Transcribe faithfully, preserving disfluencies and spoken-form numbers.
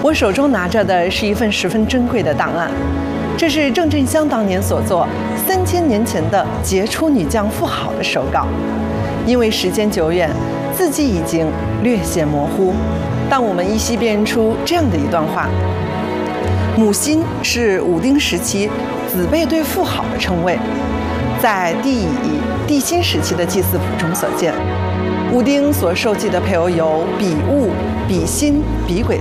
我手中拿着的是一份十分珍贵的档案，这是郑振香当年所作三千年前的杰出女将妇好的手稿。因为时间久远，字迹已经略显模糊，但我们依稀辨认出这样的一段话：母心是武丁时期子辈对妇好的称谓，在帝乙、帝辛时期的祭祀谱中所见。武丁所受祭的配偶有比戊、比辛、比癸